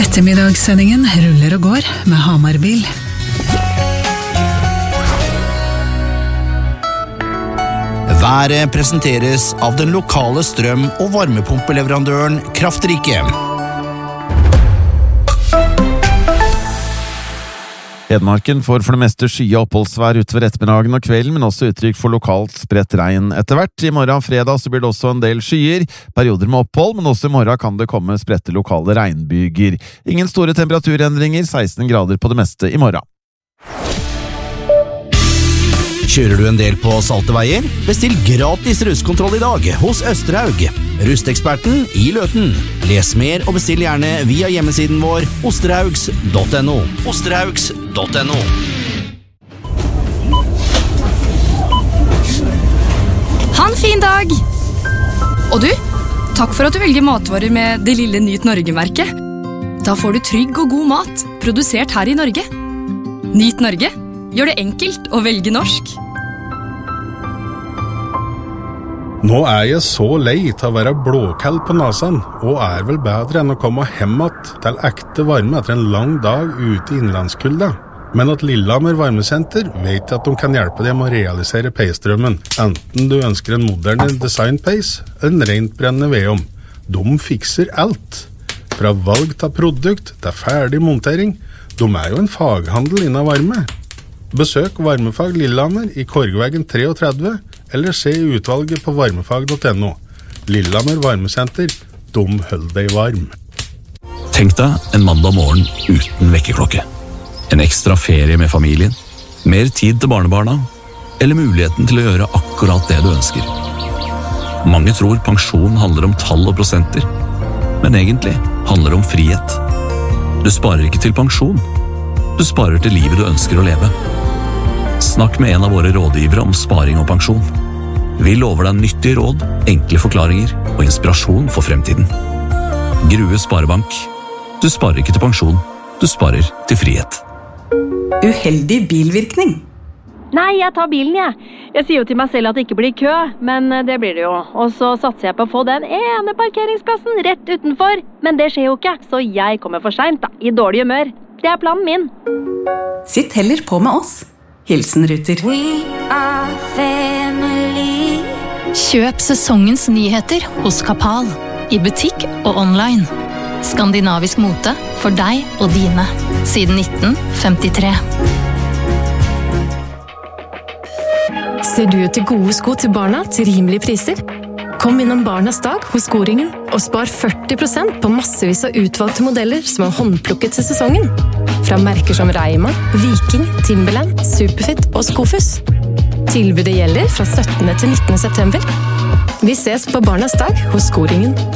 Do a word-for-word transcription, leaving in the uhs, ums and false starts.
Ettermiddagssendingen ruller og går med Hamarbil. Været presenteres av den lokale strøm- og varmepumpeleverandøren Kraftrike. Hedmarken får for det meste sky- og oppholdsvær utover ettermiddagen og kvelden, men også uttrykk for lokalt spredt regn etter hvert. I morgen fredag så blir det også en del skyer, perioder med opphold, men også i morgen kan det komme spredte lokale regnbyger. Ingen store temperaturendringer, seksten grader på det meste i morgen. Kjører du en del på salte veier? Bestill gratis rustkontroll i dag hos Østerhaug. Rusteksperten i Løten. Les mer og bestill gjerne via hjemmesiden vår osterhaugs punktum no. osterhaugs punktum no. Ha en fin dag! Og du, takk for at du velger matvarer med det lille Nyt Norge-merket. Da får du trygg og god mat, produsert her i Norge. Nyt Norge gjør det enkelt å velge norsk. Nå er jeg så lei til å være blåkall på nasen, og er vel bedre enn å komme hemmet til ekte varme etter en lang dag ute i innlandskulda. Men at Lillehammer varmesenter vet at de kan hjelpe deg med å realisere peisdrømmen, enten du ønsker en moderne designpeis eller en rent brennende vedom. De fikser alt. Fra valg til produkt til ferdig montering. De er jo en faghandel innen varme. Besøk Varmefag Lillehammer i Korgveggen treogtredve, eller se utvalget på varmefag punktum no. Lillehammer varmesenter, de holder deg varm. Tenk deg en mandag morgen uten vekkerklokke. En ekstra ferie med familien, mer tid til barnebarna, eller muligheten til å gjøre akkurat det du ønsker. Mange tror pensjon handler om tall og prosenter, men egentlig handler det om frihet. Du sparer ikke til pensjon, du sparer til livet du ønsker å leve. Snakk med en av våre rådgivere om sparing og pensjon. Vi lover deg nyttige råd, enkle forklaringer og inspirasjon for fremtiden. Grue Sparebank. Du sparer ikke til pensjon, du sparer til frihet. Uheldig bilvirkning. Nei, jeg tar bilen, jeg. Jeg sier jo til meg selv at det ikke blir kø, men det blir det jo. Og så satser jeg på å få den ene parkeringsplassen rett utenfor. Men det skjer jo ikke, så jeg kommer for sent da, i dårlig humør. Det er planen min. Sitt heller på med oss. Hilsen Ruter. We are family. Kjøp sesongens nyheter hos Kapal, i butikk og online. Skandinavisk mote for deg og dine, siden nitten femtitre. Ser du etter gode sko til barna til rimelige priser? Kom innom Barnas dag hos Skoringen og spar førti prosent på massevis av utvalgte modeller som er håndplukket til sesongen. Fra merker som Reima, Viking, Timberland, Superfit og Skofus. Tilbudet gjelder fra syttende til nittende september. Vi ses på Barnas dag hos Skoringen.